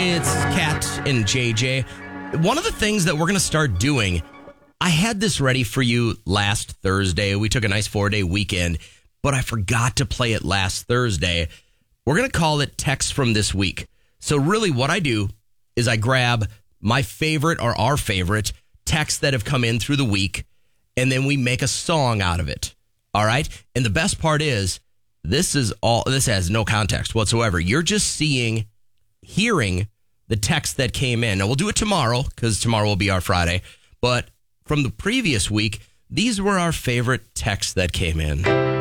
It's Kat and JJ. One of the things that we're going to start doing, I had this ready for you last Thursday. We took a nice 4-day weekend, but I forgot to play it last Thursday. We're going to call it Text from This Week. So really what I do is I grab my favorite or our favorite texts that have come in through the week, and then we make a song out of it. All right? And the best part is, this has no context whatsoever. You're just hearing the text that came in. Now, we'll do it tomorrow because tomorrow will be our Friday. But from the previous week, these were our favorite texts that came in.